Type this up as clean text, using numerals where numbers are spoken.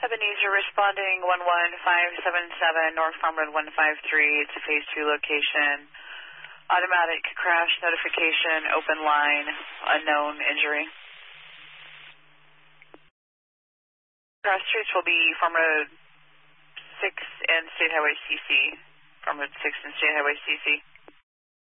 Ebenezer responding 11577 North Farm Road 153. It's a phase 2 location. Automatic crash notification, open line, unknown injury. Cross streets will be Farm Road 6 and State Highway CC. Farm Road 6 and State Highway CC.